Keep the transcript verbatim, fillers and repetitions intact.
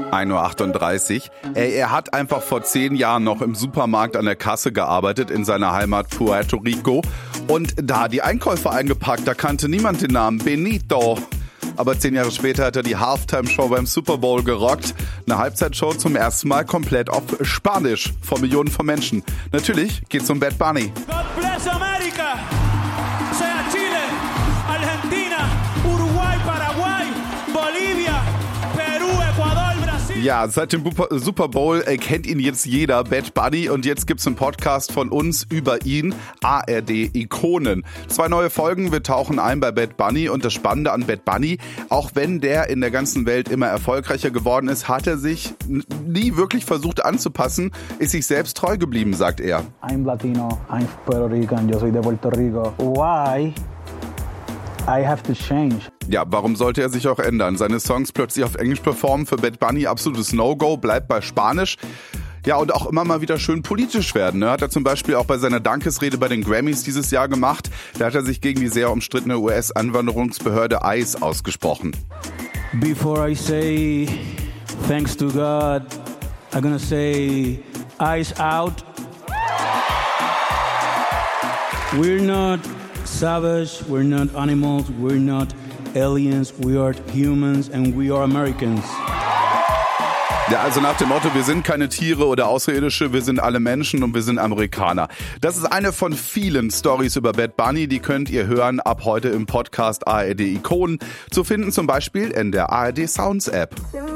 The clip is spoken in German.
ein Uhr achtunddreißig. Ey, er hat einfach vor zehn Jahren noch im Supermarkt an der Kasse gearbeitet in seiner Heimat Puerto Rico. Und da die Einkäufe eingepackt, da kannte niemand den Namen Benito. Aber zehn Jahre später hat er die Halftime-Show beim Super Bowl gerockt. Eine Halbzeitshow zum ersten Mal komplett auf Spanisch vor Millionen von Menschen. Natürlich geht's um Bad Bunny. God bless America! Sea Chile, Argentina, Uruguay, Paraguay, Bolivia, Peru, Ecuador, Brasil. Ja, seit dem Super Bowl äh, kennt ihn jetzt jeder, Bad Bunny. Und jetzt gibt's einen Podcast von uns über ihn, A R D Ikonen. Zwei neue Folgen, wir tauchen ein bei Bad Bunny. Und das Spannende an Bad Bunny, auch wenn der in der ganzen Welt immer erfolgreicher geworden ist, hat er sich n- nie wirklich versucht anzupassen, ist sich selbst treu geblieben, sagt er. I'm Latino, I'm Puerto Rican, yo soy de Puerto Rico. Why I have to change? Ja, warum sollte er sich auch ändern? Seine Songs plötzlich auf Englisch performen, für Bad Bunny absolutes No-Go, bleibt bei Spanisch. Ja, und auch immer mal wieder schön politisch werden. Ne? Hat er zum Beispiel auch bei seiner Dankesrede bei den Grammys dieses Jahr gemacht. Da hat er sich gegen die sehr umstrittene U S-Anwanderungsbehörde I C E ausgesprochen. Before I say thanks to God, I'm gonna say eyes out. We're not savage, we're not animals, we're not aliens, we are humans and we are Americans. Ja, also nach dem Motto, wir sind keine Tiere oder Außerirdische, wir sind alle Menschen und wir sind Amerikaner. Das ist eine von vielen Stories über Bad Bunny, die könnt ihr hören ab heute im Podcast A R D Ikonen. Zu finden zum Beispiel in der A R D Sounds App.